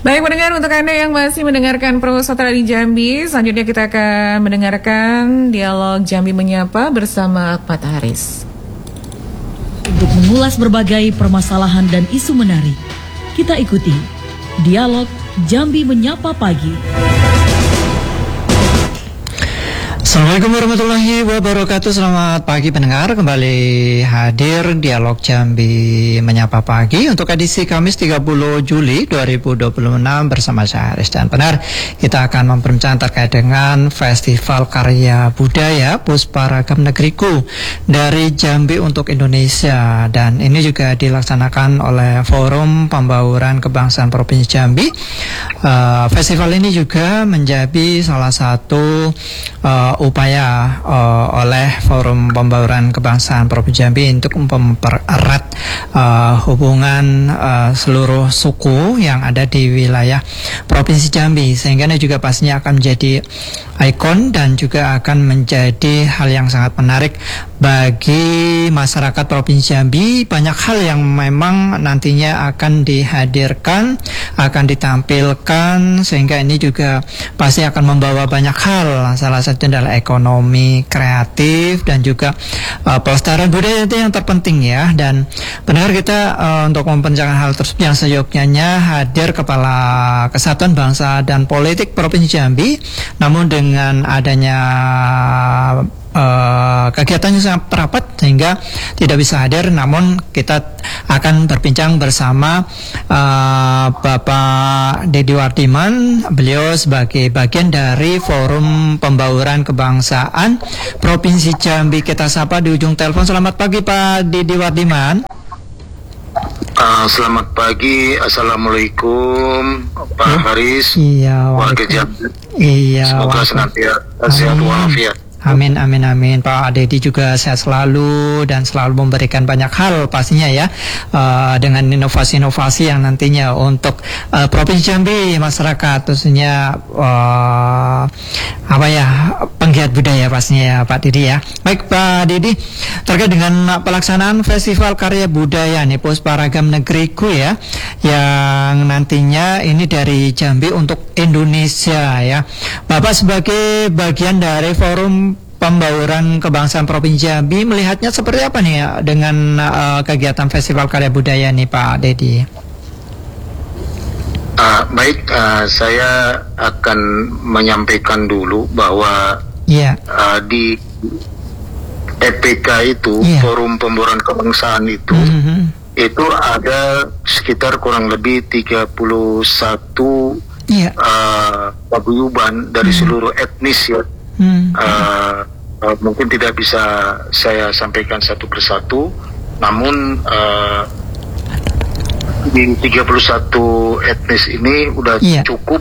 Baik pendengar, untuk Anda yang masih mendengarkan Pro Suara di Jambi, selanjutnya kita akan mendengarkan dialog Jambi Menyapa bersama Ahmad Haris. Untuk mengulas berbagai permasalahan dan isu menarik, kita ikuti dialog Jambi Menyapa Pagi. Assalamualaikum warahmatullahi wabarakatuh. Selamat pagi pendengar, kembali hadir dialog Jambi Menyapa Pagi untuk edisi Kamis 30 Juli 2026 bersama saya Haris. Dan benar, kita akan memperbincangkan terkait dengan Festival Karya Budaya Pusparagam Negeriku dari Jambi untuk Indonesia, dan ini juga dilaksanakan oleh Forum Pembauran Kebangsaan Provinsi Jambi. Festival ini juga menjadi salah satu upaya oleh Forum Pembauran Kebangsaan Provinsi Jambi untuk mempererat hubungan seluruh suku yang ada di wilayah Provinsi Jambi, sehingga ini juga pastinya akan menjadi ikon dan juga akan menjadi hal yang sangat menarik bagi masyarakat Provinsi Jambi. Banyak hal yang memang nantinya akan dihadirkan, akan ditampilkan, sehingga ini juga pasti akan membawa banyak hal. Salah satunya adalah ekonomi kreatif dan juga pelestarian budaya, itu yang terpenting ya. Dan benar kita untuk memperbincangkan hal tersebut yang seyogyanya hadir Kepala Kesatuan Bangsa dan Politik Provinsi Jambi, namun dengan adanya kegiatannya sangat rapat sehingga tidak bisa hadir, namun kita akan berbincang bersama Bapak Dedi Wardiman. Beliau sebagai bagian dari Forum Pembauran Kebangsaan Provinsi Jambi. Kita sapa di ujung telepon. Selamat pagi Pak Dedi Wardiman. Selamat pagi, Assalamualaikum Pak Haris. Iya, warga Jambi. Iya, semoga senantiasa sehat walafiat. Amin, amin, amin. Pak Dedi juga sehat selalu dan selalu memberikan banyak hal pastinya ya, dengan inovasi-inovasi yang nantinya untuk Provinsi Jambi, masyarakat khususnya penggiat budaya pastinya ya Pak Dedi ya. Baik Pak Dedi, terkait dengan pelaksanaan Festival Karya Budaya nih Pusparagam Negeriku ya, yang nantinya ini dari Jambi untuk Indonesia ya. Bapak sebagai bagian dari Forum Pembauran Kebangsaan Provinsi Jambi melihatnya seperti apa nih ya dengan kegiatan Festival Karya Budaya nih Pak Dedi? Baik, saya akan menyampaikan dulu bahwa di FPK itu, Forum Pembauran Kebangsaan itu, itu ada sekitar kurang lebih 31 paguyuban dari seluruh etnis ya. Mungkin tidak bisa saya sampaikan satu persatu, namun di 31 etnis ini udah cukup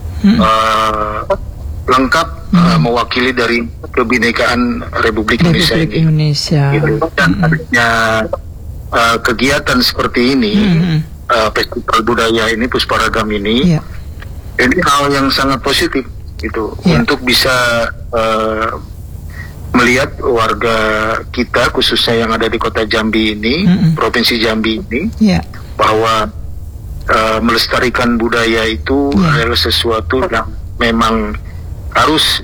lengkap mewakili dari kebinekaan Republik Indonesia ini. Gitu. Dan adanya kegiatan seperti ini, Festival Budaya ini, Pusparagam ini, ini hal yang sangat positif gitu, untuk bisa melihat warga kita khususnya yang ada di kota Jambi ini, Provinsi Jambi ini, bahwa melestarikan budaya itu adalah sesuatu yang memang harus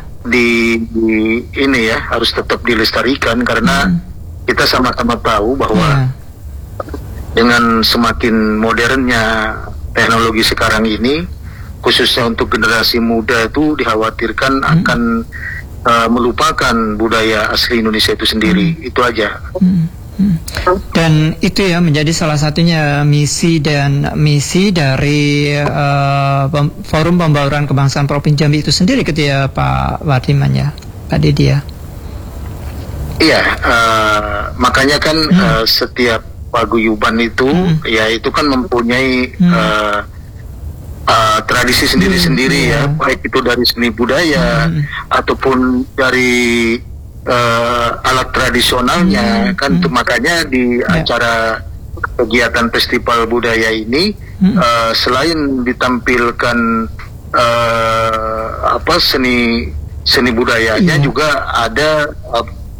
harus tetap dilestarikan, karena kita sama-sama tahu bahwa dengan semakin modernnya teknologi sekarang ini, khususnya untuk generasi muda itu dikhawatirkan akan melupakan budaya asli Indonesia itu sendiri. Itu aja. Dan itu ya menjadi salah satunya misi dari Forum Pembauran Kebangsaan Provinsi Jambi itu sendiri ketika Pak Wardiman ya, Pak Dedi ya. Iya, makanya kan setiap paguyuban itu ya itu kan mempunyai tradisi sendiri-sendiri ya, baik itu dari seni budaya ataupun dari alat tradisionalnya kan. Makanya di acara kegiatan festival budaya ini selain ditampilkan seni budayanya, juga ada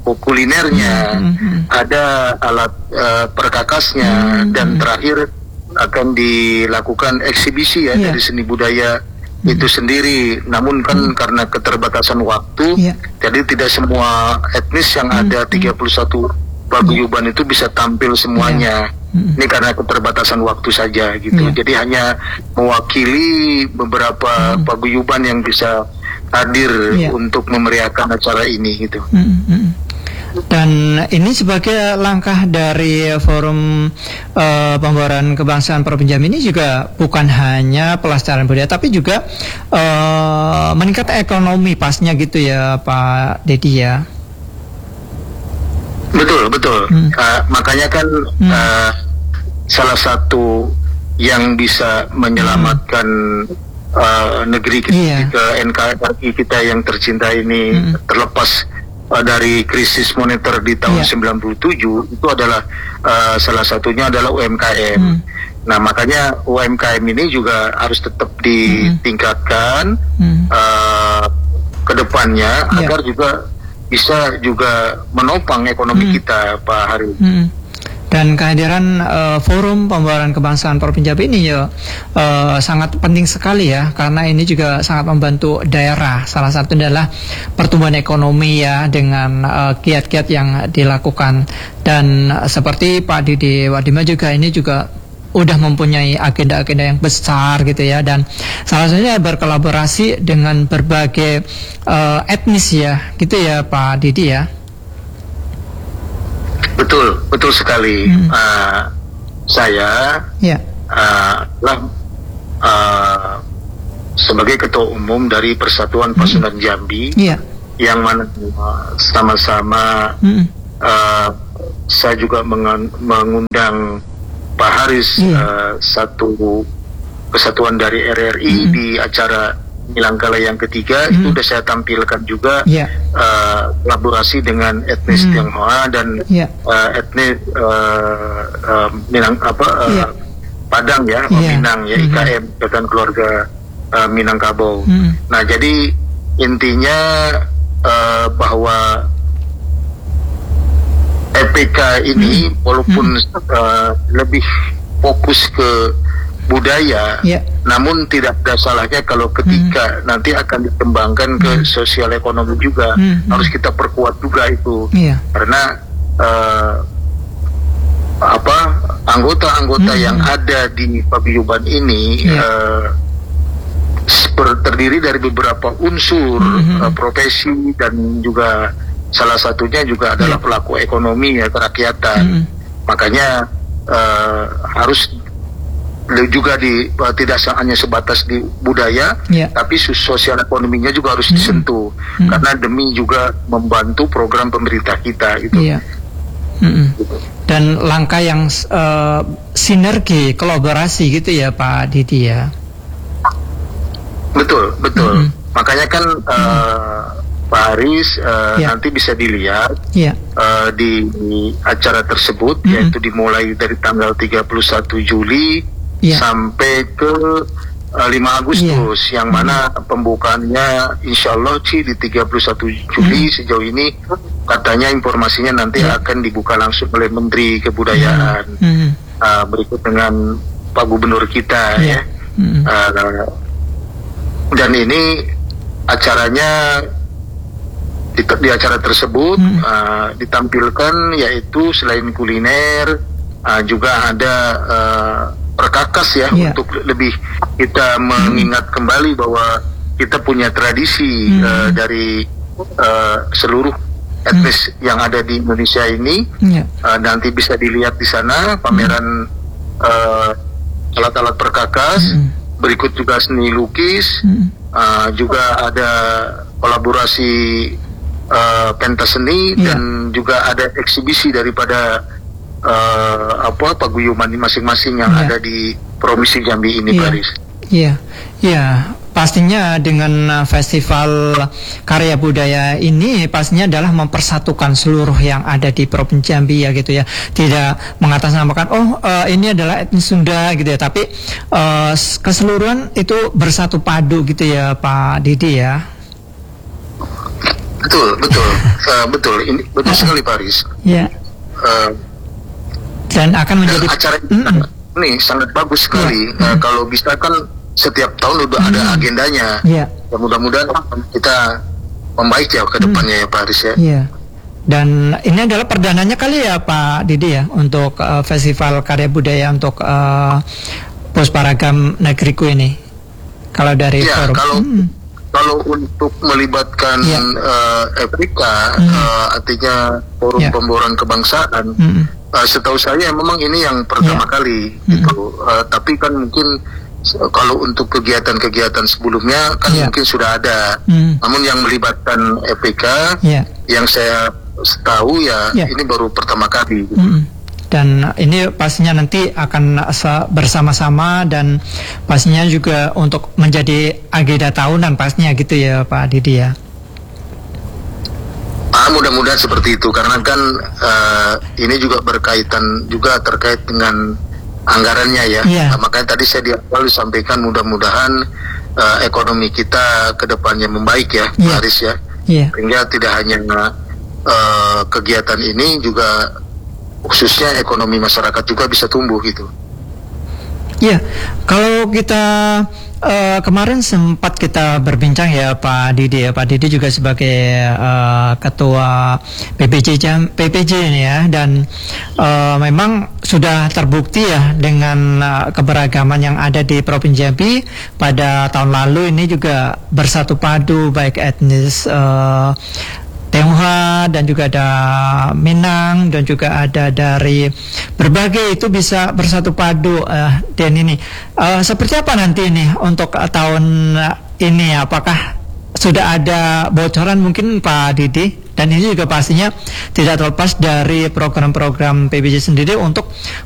kulinernya, ada alat perkakasnya, dan terakhir akan dilakukan eksibisi ya dari seni budaya itu sendiri. Namun kan karena keterbatasan waktu, jadi tidak semua etnis yang ada 31 paguyuban itu bisa tampil semuanya. Ini karena keterbatasan waktu saja gitu. Jadi hanya mewakili beberapa paguyuban yang bisa hadir untuk memeriahkan acara ini gitu. Dan ini sebagai langkah dari Forum Pembaharuan Kebangsaan Provinsi Jambi ini juga bukan hanya pelestarian budaya, tapi juga meningkat ekonomi pasnya gitu ya Pak Dedi ya. Betul. Makanya kan salah satu yang bisa menyelamatkan negeri kita, NKRI kita yang tercinta ini terlepas dari krisis moneter di tahun 97 itu adalah salah satunya adalah UMKM. Nah makanya UMKM ini juga harus tetap ditingkatkan ke depannya agar juga bisa juga menopang ekonomi kita Pak Hari. Dan kehadiran Forum Pembaharuan Kebangsaan Provinsi Jambi ini ya sangat penting sekali ya, karena ini juga sangat membantu daerah. Salah satu adalah pertumbuhan ekonomi ya dengan kiat-kiat yang dilakukan. Dan seperti Pak Didi Wadima juga ini juga udah mempunyai agenda-agenda yang besar gitu ya, dan salah satunya berkolaborasi dengan berbagai etnis ya gitu ya Pak Didi ya. Betul sekali. Saya sebagai ketua umum dari Persatuan Pasundan Jambi, yang mana sama-sama saya juga mengundang Pak Haris, satu kesatuan dari RRI di acara Milangkala yang ketiga. Itu sudah saya tampilkan juga kolaborasi dengan etnis Tionghoa dan etnis Padang ya, Minang ya, IKM Ikatan Keluarga Minangkabau. Nah jadi intinya bahwa EPK ini walaupun lebih fokus ke budaya, namun tidak ada salahnya kalau ketika nanti akan dikembangkan ke sosial ekonomi juga, harus kita perkuat juga itu, karena anggota-anggota yang ada di paguyuban ini terdiri dari beberapa unsur profesi, dan juga salah satunya juga adalah pelaku ekonomi ya, kerakyatan. Makanya harus juga tidak hanya sebatas di budaya, tapi sosial ekonominya juga harus disentuh, karena demi juga membantu program pemerintah kita itu. Dan langkah yang sinergi, kolaborasi gitu ya Pak Didi ya. Betul. Makanya kan Pak Haris nanti bisa dilihat di acara tersebut, yaitu dimulai dari tanggal 31 Juli sampai ke 5 Agustus, yang mana pembukaannya insya Allah di 31 Juli. Sejauh ini katanya informasinya nanti akan dibuka langsung oleh Menteri Kebudayaan, berikut dengan Pak Gubernur kita ya. Dan ini acaranya di acara tersebut ditampilkan yaitu selain kuliner juga ada perkakas ya, untuk lebih kita mengingat kembali bahwa kita punya tradisi dari seluruh etnis yang ada di Indonesia ini. Nanti bisa dilihat di sana pameran alat-alat perkakas, berikut juga seni lukis, juga ada kolaborasi pentas seni, dan juga ada eksibisi daripada paguyuban masing-masing yang ada di Provinsi Jambi ini, Paris. Pastinya dengan festival karya budaya ini pastinya adalah mempersatukan seluruh yang ada di Provinsi Jambi ya gitu ya. Tidak mengatasnamakan ini adalah etnis Sunda gitu ya, tapi keseluruhan itu bersatu padu gitu ya Pak Didi ya. Betul. Ini betul sekali Paris. Dan akan menjadi ini sangat bagus sekali. Kalau bisa kan setiap tahun udah ada agendanya. Iya. Ya, mudah-mudahan kita membaik ya ke depannya ya Pak Aris ya. Iya. Dan ini adalah perdananya kali ya Pak Didi ya untuk Festival Karya Budaya untuk Pusparagam Negeriku ini. Kalau dari ya, forum. Kalau untuk melibatkan Afrika, artinya forum pemboran kebangsaan, setahu saya memang ini yang pertama kali gitu. Tapi kan mungkin kalau untuk kegiatan-kegiatan sebelumnya kan mungkin sudah ada. Namun yang melibatkan Afrika, yang saya tahu ini baru pertama kali. Gitu. Dan ini pastinya nanti akan bersama-sama dan pastinya juga untuk menjadi agenda tahunan pastinya gitu ya Pak Didi ya. Mudah-mudahan seperti itu karena kan ini juga berkaitan juga terkait dengan anggarannya ya. Makanya tadi saya di awal disampaikan mudah-mudahan ekonomi kita ke depannya membaik ya Pak Aris ya. Sehingga tidak hanya kegiatan ini juga khususnya ekonomi masyarakat juga bisa tumbuh gitu. Iya, kalau kita kemarin sempat kita berbincang ya Pak Didi ya. Pak Didi juga sebagai ketua PPJ ini ya, dan memang sudah terbukti ya dengan keberagaman yang ada di Provinsi Jambi pada tahun lalu ini juga bersatu padu baik etnis Tionghoa dan juga ada Minang dan juga ada dari berbagai itu bisa bersatu padu dan ini seperti apa nanti ini untuk tahun ini, apakah sudah ada bocoran mungkin Pak Didi? Dan ini juga pastinya tidak terlepas dari program-program PBJ sendiri untuk